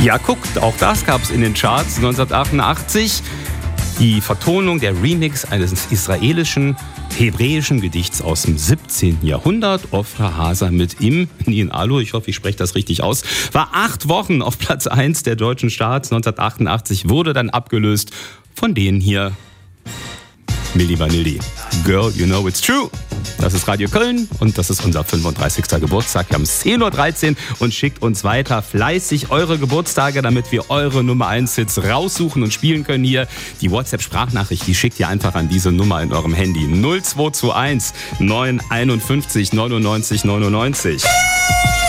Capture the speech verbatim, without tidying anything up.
Ja, guckt, auch das gab es in den Charts neunzehnhundertachtundachtzig. Die Vertonung der Remix eines israelischen, hebräischen Gedichts aus dem siebzehnten Jahrhundert. Ofra Hasa mit Im Nin Alu, ich hoffe, ich spreche das richtig aus, war acht Wochen auf Platz eins der deutschen Charts. neunzehnhundertachtundachtzig wurde dann abgelöst von denen hier. Milli Vanilli. Girl, you know it's true. Das ist Radio Köln und das ist unser fünfunddreißigster Geburtstag. Wir haben zehn Uhr dreizehn und schickt uns weiter fleißig eure Geburtstage, damit wir eure Nummer eins Hits raussuchen und spielen können hier. Die WhatsApp-Sprachnachricht, die schickt ihr einfach an diese Nummer in eurem Handy. null zwei zwei eins neun fünf eins neunundneunzig neunundneunzig.